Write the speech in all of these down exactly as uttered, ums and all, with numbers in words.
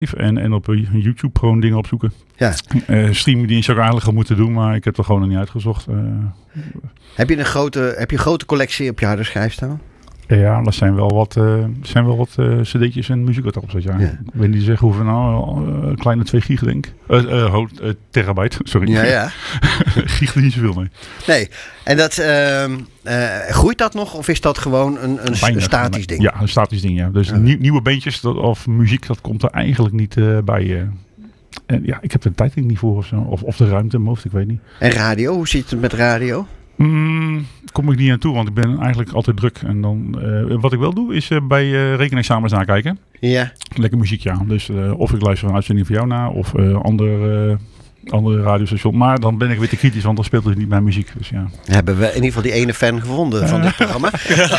En, en op YouTube gewoon dingen opzoeken. Ja. Uh, streamingdienst zou ik eigenlijk al moeten doen, maar ik heb er gewoon nog niet uitgezocht. Uh, heb je een grote, heb je een grote collectie op je harde schijf staan? Ja, dat zijn wel wat, uh, zijn wel wat uh, cd'tjes en muziek wat erop zit. Ja. Ja. Ik weet niet zeggen hoeveel nou, uh, kleine twee gig denk ik. Uh, uh, uh, terabyte, sorry. Ja, ja. Gig niet zoveel, nee. Nee, en dat, uh, uh, groeit dat nog of is dat gewoon een, een Bijna, statisch ding? Ja, een statisch ding, ja. Dus ja. Nieuw, nieuwe beentjes dat, of muziek, dat komt er eigenlijk niet uh, bij. Uh, en ja, ik heb er de tijd niet voor of zo. Of, of de ruimte in mijn hoofd, ik weet niet. En radio, hoe zit het met radio? Mm, kom ik niet aan toe, want ik ben eigenlijk altijd druk. En dan, uh, wat ik wel doe, is uh, bij uh, rekenexamens nakijken. Ja. Lekker muziekje aan. Dus uh, of ik luister een uitzending van jou na, of uh, andere, uh, andere radiostation. Maar dan ben ik weer te kritisch, want dan speelt het niet mijn muziek. Dus ja. Hebben we in ieder geval die ene fan gevonden van dit programma.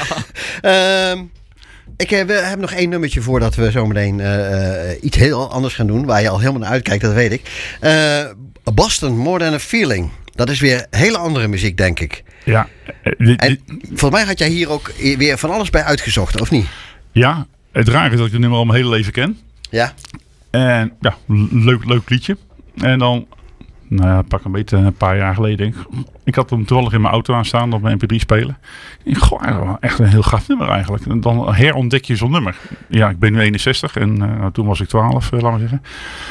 um, Ik heb, we hebben nog één nummertje voordat we zometeen uh, iets heel anders gaan doen. Waar je al helemaal naar uitkijkt, dat weet ik. Uh, Boston, More Than a Feeling. Dat is weer hele andere muziek, denk ik. Ja. Uh, en volgens mij had jij hier ook weer van alles bij uitgezocht, of niet? Ja, het raar is dat ik het nummer al mijn hele leven ken. Ja. En ja, leuk, leuk liedje. En dan, nou ja, pak een beetje een paar jaar geleden, denk ik. Ik had hem toevallig in mijn auto aan staan op mijn M P drie speler. Ik dacht, goh, echt een heel gaaf nummer eigenlijk. En dan herontdek je zo'n nummer. Ja, ik ben nu eenenzestig en uh, toen was ik twaalf, uh, laat maar zeggen.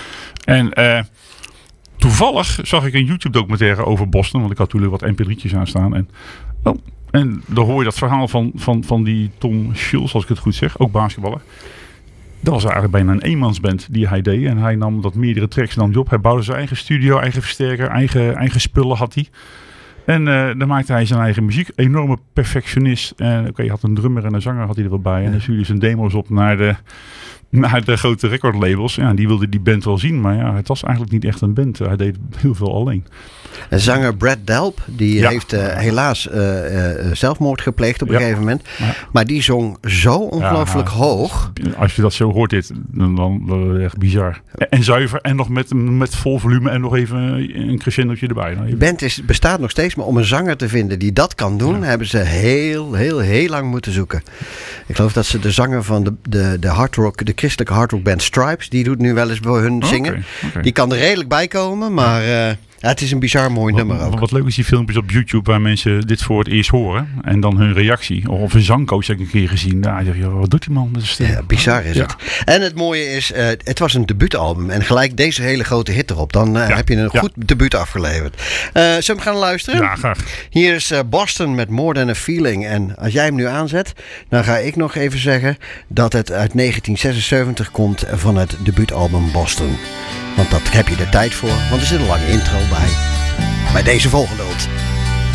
En uh, toevallig zag ik een YouTube documentaire over Boston, want ik had natuurlijk wat M P drietjes aan staan. En, oh, en dan hoor je dat verhaal van, van, van die Tom Schultz, als ik het goed zeg, ook basketballer. Dat was eigenlijk bijna een eenmansband die hij deed. En hij nam dat meerdere tracks nam die op. Hij bouwde zijn eigen studio, eigen versterker, eigen, eigen spullen had hij. En uh, dan maakte hij zijn eigen muziek. Enorme perfectionist. En oké, okay, je had een drummer en een zanger had hij er wel bij. En dan stuurde hij zijn demo's op naar de, naar de grote recordlabels. Ja, die wilden die band wel zien. Maar ja, het was eigenlijk niet echt een band. Hij deed heel veel alleen. En zanger Brad Delp, die ja. heeft uh, helaas uh, uh, zelfmoord gepleegd op een ja. gegeven moment. Ja. Maar die zong zo ongelooflijk ja, hoog. Als je dat zo hoort, dit, dan, dan, dan echt bizar. En zuiver en nog met, met vol volume en nog even een crescendootje erbij. De band is, bestaat nog steeds, maar om een zanger te vinden die dat kan doen, ja. hebben ze heel, heel, heel lang moeten zoeken. Ik geloof dat ze de zanger van de, de, de hardrock, de christelijke hardrockband Stripes, die doet nu wel eens voor hun zingen. Okay, okay. Die kan er redelijk bij komen, maar... Uh, Ja, het is een bizar mooi wat, nummer ook. Wat leuk is die filmpjes op YouTube waar mensen dit voor het eerst horen. En dan hun reactie. Of een zangcoach heb ik een keer gezien. Ja, zeg je, wat doet die man met de stem? Ja, bizar is ja. het. En het mooie is, uh, het was een debuutalbum. En gelijk deze hele grote hit erop. Dan uh, ja. heb je een goed ja. debuut afgeleverd. Uh, zullen we gaan luisteren? Ja, graag. Hier is uh, Boston met More Than a Feeling. En als jij hem nu aanzet, dan ga ik nog even zeggen dat het uit negentien zesenzeventig komt van het debuutalbum Boston. Want dat heb je er tijd voor, want er zit een lange intro bij. Bij deze volgende.